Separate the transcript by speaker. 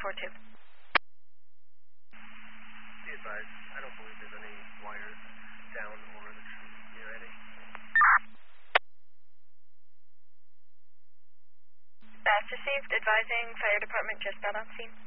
Speaker 1: 4-2.
Speaker 2: Be advised, I don't believe there's any wires down or the tree near any.
Speaker 1: That's received. Advising fire department just got on scene.